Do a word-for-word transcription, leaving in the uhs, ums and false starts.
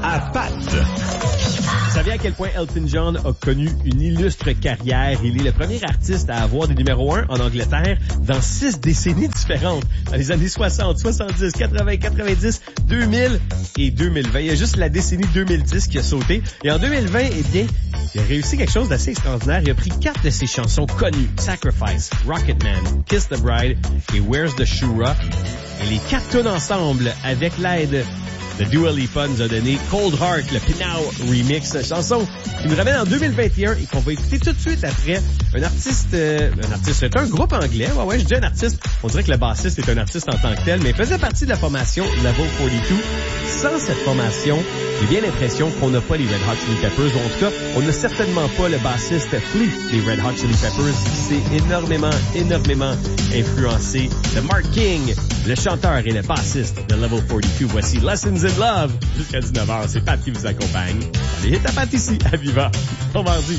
à Pat. Vous savez à quel point Elton John a connu une illustre carrière? Il est le premier artiste à avoir des numéros un en Angleterre dans six décennies différentes. Dans les années soixante, soixante-dix, quatre-vingts, quatre-vingt-dix, deux mille et deux mille vingt. Il y a juste la décennie deux mille dix qui a sauté. Et en deux mille vingt, eh bien, il a réussi quelque chose d'assez extraordinaire. Il a pris quatre de ses chansons connues. Sacrifice, Rocketman, Kiss the Bride et Where's the Shura. Et les quatre tunes ensemble avec l'aide de Dua Lipa nous a donné Cold Heart, le Pinau Remix, chanson qui nous ramène en deux mille vingt et un et qu'on va écouter tout de suite après. Un artiste, euh, un artiste, c'est un groupe anglais. Ouais, ouais, je dis un artiste. On dirait que le bassiste est un artiste en tant que tel, mais il faisait partie de la formation Level quarante-deux. Sans cette formation, j'ai bien l'impression qu'on n'a pas les Red Hot Chili Peppers, ou en tout cas, on n'a certainement pas le bassiste Flea des Red Hot Chili Peppers qui s'est énormément, énormément influencé de Mark King, le chanteur et le bassiste de Level quarante-deux. Voici Lessons in Love jusqu'à dix-neuf heures. C'est Pat qui vous accompagne. Allez, hit à Pat ici, à Viva. Bon mardi.